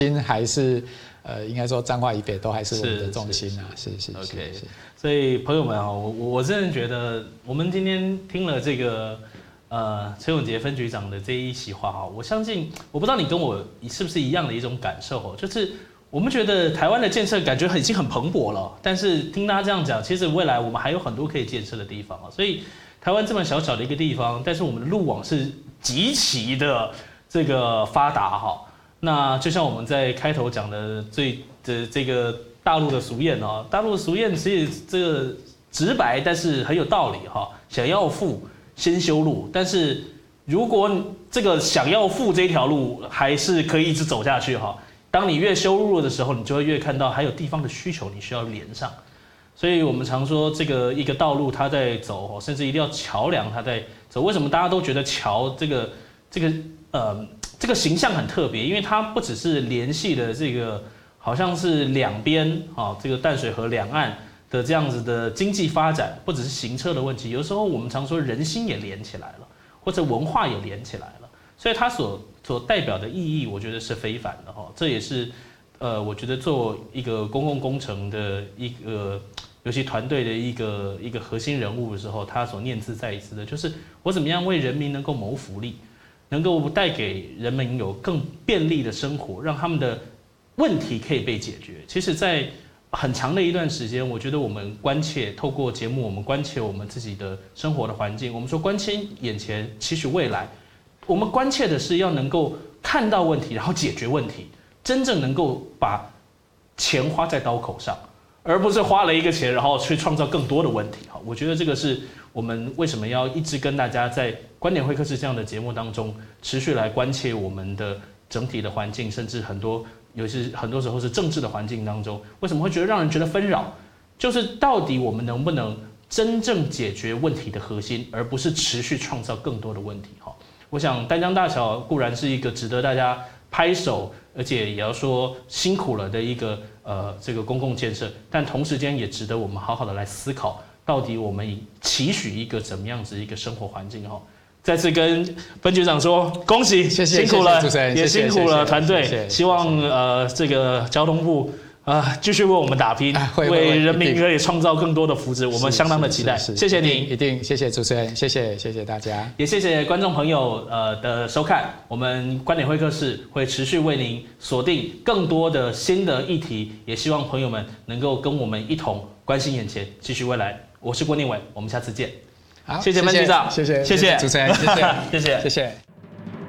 心还是应该说彰化以北都还是我们的重心啊，是。 OK， 所以朋友们啊，我真的觉得我们今天听了这个陈永杰分局长的这一席话哈，我相信我不知道你跟我是不是一样的一种感受哦，就是我们觉得台湾的建设感觉已经很蓬勃了，但是听他这样讲，其实未来我们还有很多可以建设的地方啊，所以台湾这么小小的一个地方，但是我们的路网是极其的这个发达哈。那就像我们在开头讲的这个大陆的俗谚哦，大陆的俗谚其实这个直白，但是很有道理哈。想要富，先修路，但是如果这个想要富这条路还是可以一直走下去哈，当你越修路的时候，你就会越看到还有地方的需求，你需要连上。所以我们常说这个一个道路它在走，甚至一定要桥梁它在走。为什么大家都觉得桥这个形象很特别？因为它不只是联系的这个好像是两边啊，这个淡水河两岸的这样子的经济发展，不只是行车的问题，有时候我们常说人心也连起来了，或者文化也连起来了。所以它所代表的意义，我觉得是非凡的哈。这也是我觉得做一个公共工程的一个尤其团队的一个核心人物的时候，他所念兹在兹的，就是我怎么样为人民能够谋福利，能够带给人民有更便利的生活，让他们的问题可以被解决。其实，在很长的一段时间，我觉得我们关切，透过节目，我们关切我们自己的生活的环境。我们说关切眼前，期许未来。我们关切的是要能够看到问题，然后解决问题，真正能够把钱花在刀口上。而不是花了一个钱，然后去创造更多的问题。我觉得这个是我们为什么要一直跟大家在观点会客室这样的节目当中持续来关切我们的整体的环境，甚至很多时候是政治的环境当中，为什么会让人觉得纷扰？就是到底我们能不能真正解决问题的核心，而不是持续创造更多的问题。我想丹江大桥固然是一个值得大家拍手，而且也要说辛苦了的一个这个公共建设，但同时间也值得我们好好的来思考，到底我们期许一个怎么样子一个生活环境哈。再次跟分局长说恭喜，辛苦了，也辛苦了团队，希望这个交通部继续为我们打拼，为人民可以创造更多的福祉，我们相当的期待。谢谢您， 一定谢谢主持人，谢谢大家， 也谢谢观众朋友的收看。我们观点会客室会持续为您锁定更多的新的议题，也希望朋友们能够跟我们一同关心眼前，继续未来。我是郭念伟，我们下次见。 好， 谢谢分局长， 谢谢主持人， 谢谢。